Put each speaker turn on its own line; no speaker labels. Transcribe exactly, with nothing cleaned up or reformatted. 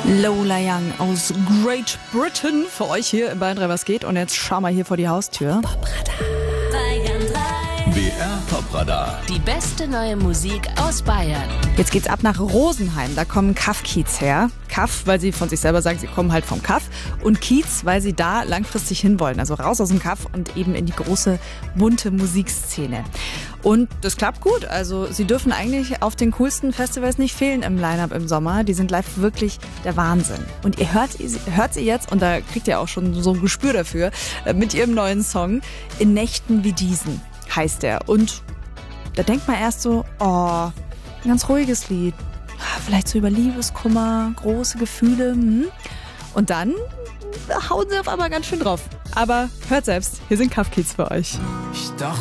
Lola Young aus Great Britain für euch hier im Bayern drei Was geht. Und jetzt schau mal hier vor die Haustür.
B R Popradar.
Die beste neue Musik aus Bayern.
Jetzt geht's ab nach Rosenheim. Da kommen Kaff-Kiez her. Kaff, weil sie von sich selber sagen, sie kommen halt vom Kaff. Und Kiez, weil sie da langfristig hinwollen. Also raus aus dem Kaff und eben in die große, bunte Musikszene. Und das klappt gut. Also sie dürfen eigentlich auf den coolsten Festivals nicht fehlen im Line-Up im Sommer. Die sind live wirklich der Wahnsinn. Und ihr hört, hört sie jetzt, und da kriegt ihr auch schon so ein Gespür dafür, mit ihrem neuen Song In Nächten wie diesen heißt er. Und da denkt man erst so, oh, ein ganz ruhiges Lied. Vielleicht so über Liebeskummer, große Gefühle. Hm? Und dann hauen sie auf einmal ganz schön drauf. Aber hört selbst, hier sind Kaff-Kiez für euch.
Ich dachte